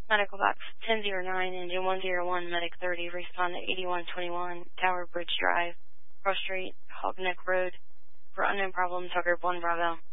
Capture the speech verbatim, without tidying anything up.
Medical box ten oh nine, engine one oh one, medic thirty, respond to eighty-one twenty-one, Tower Bridge Drive, Cross Street, Hog Neck Road. For unknown problem, Tucker one Bravo.